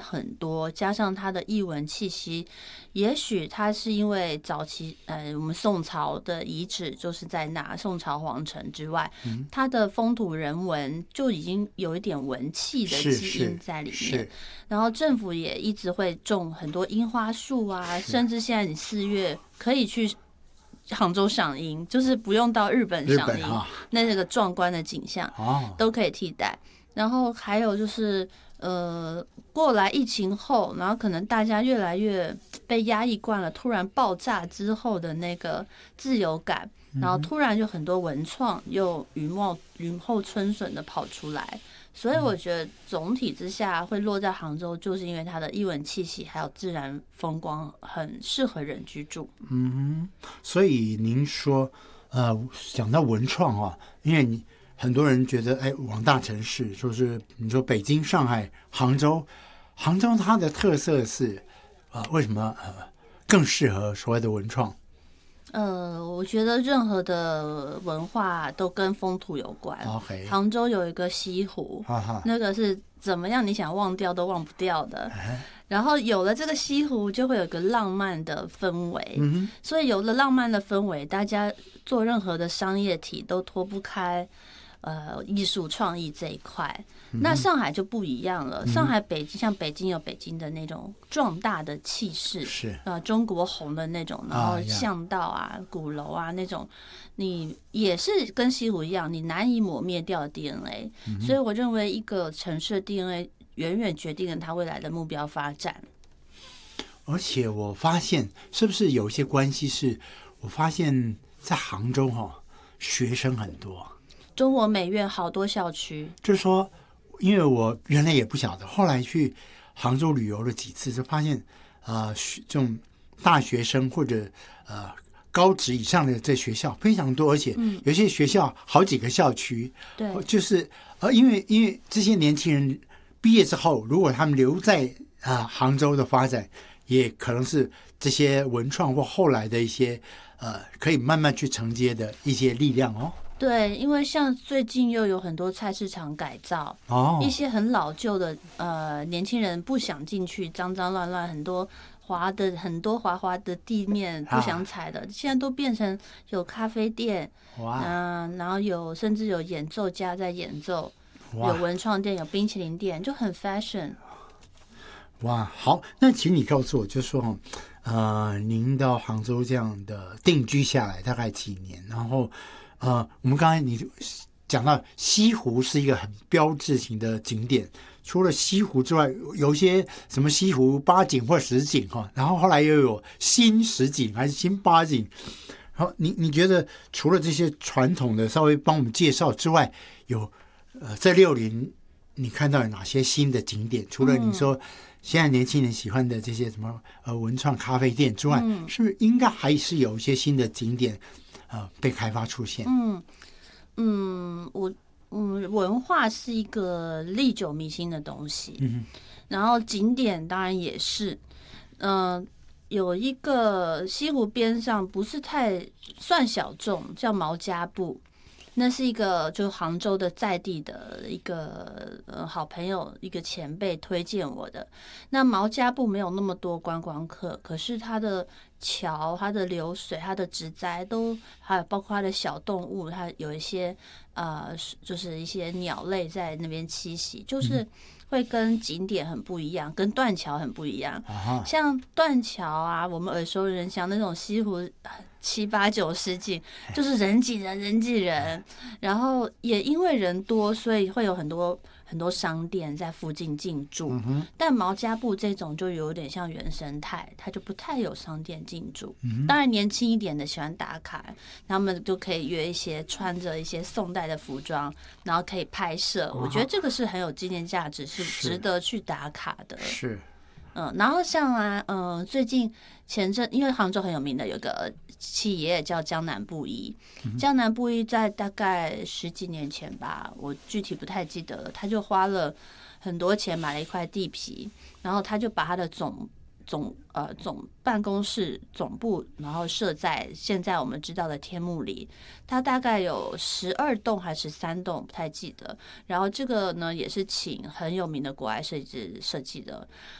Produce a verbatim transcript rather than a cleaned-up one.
很多，加上它的艺文气息，也许它是因为早期呃我们宋朝的遗址就是在那宋朝皇城之外，嗯、它的风土人文就已经有一点文气的基因在里面。然后政府也一直会种很多樱花树啊，甚至现在你四月可以去杭州赏樱，就是不用到日本赏樱，啊、那个壮观的景象都可以替代。然后还有就是，呃，过来疫情后，然后可能大家越来越被压抑惯了，突然爆炸之后的那个自由感，然后突然就很多文创又雨冒雨后春笋的跑出来。所以我觉得总体之下会落在杭州，就是因为它的艺文气息还有自然风光很适合人居住。 嗯，所以您说，呃，讲到文创啊，因为你很多人觉得，哎，往大城市，就是你说北京、上海、杭州，杭州它的特色是，呃，为什么呃更适合所谓的文创？ 呃，我觉得任何的文化都跟风土有关。 Okay. 杭州有一个西湖，那个是怎么样你想忘掉都忘不掉的。然后有了这个西湖，就会有一个浪漫的氛围。嗯、所以有了浪漫的氛围，大家做任何的商业体都脱不开呃艺术创意这一块。那上海就不一样了，嗯、上海、北京像北京有北京的那种壮大的气势， 是呃中国红的那种，然后巷道啊、啊鼓楼啊那种，你也是跟西湖一样，你难以抹灭掉的 D N A、嗯。所以我认为一个城市的 D N A 远远决定了它未来的目标发展。 而且我发现，是不是有一些关系是，我发现在杭州哈、哦，学生很多， 中国美院好多校区， 就是说。因为我原来也不晓得，后来去杭州旅游了几次，就发现，呃，这种大学生或者呃高职以上的这学校非常多，而且有些学校好几个校区， 对、嗯， 就是呃，因为因为这些年轻人毕业之后，如果他们留在啊、呃、杭州的发展，也可能是这些文创或后来的一些呃可以慢慢去承接的一些力量哦。 对，因为像最近又有很多菜市场改造，哦、一些很老旧的呃年轻人不想进去，脏脏乱乱，很多滑的很多滑滑的地面不想踩的，啊、现在都变成有咖啡店，哇，嗯、呃，然后有甚至有演奏家在演奏，有文创店，有冰淇淋店，就很 fashion。 哇，好，那请你告诉我，就说呃，您到杭州这样的定居下来大概几年，然后。呃，我们刚才你讲到西湖是一个很标志性的景点，除了西湖之外，有一些什么西湖八景或十景哈，然后后来又有新十景还是新八景，然后你你觉得除了这些传统的稍微帮我们介绍之外，有呃在六林你看到有哪些新的景点？除了你说现在年轻人喜欢的这些什么呃文创咖啡店之外，嗯、是不是应该还是有一些新的景点？呃，被开发出现。 嗯嗯，我嗯，文化是一个历久弥新的东西。嗯，然后景点当然也是。嗯、呃，有一个西湖边上不是太算小众，叫毛家埠。那是一个就杭州的在地的一个呃好朋友，一个前辈推荐我的。那毛家埠没有那么多观光客，可是它的桥、它的流水、它的植栽都还有包括它的小动物，它有一些呃就是一些鸟类在那边栖息，就是会跟景点很不一样，跟断桥很不一样。 啊、 像断桥啊，我们耳熟能详那种西湖七八九十景，就是人挤人，人挤人。然后也因为人多，所以会有很多很多商店在附近进驻。嗯、但毛家埠这种就有点像原生态，它就不太有商店进驻。嗯、当然年轻一点的喜欢打卡，他们就可以约一些穿着一些宋代的服装，然后可以拍摄。哦、我觉得这个是很有纪念价值，是值得去打卡的。 是。 嗯，然后像啊，嗯、呃，最近前阵因为杭州很有名的有个企业叫江南布衣，嗯、江南布衣在大概十几年前吧，我具体不太记得了，他就花了很多钱买了一块地皮，然后他就把他的总总呃总办公室总部，然后设在现在我们知道的天目里，它大概有十二栋还是十三栋，不太记得。然后这个呢也是请很有名的国外设计师设计的。